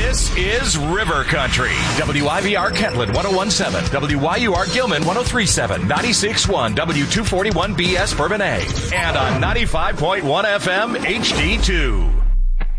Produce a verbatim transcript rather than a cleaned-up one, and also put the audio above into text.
This is River Country. W I V R Kentland one oh one point seven. W Y U R Gilman one oh three point seven. ninety-six point one W two forty-one B S Bourbon A. And on ninety-five point one F M H D two.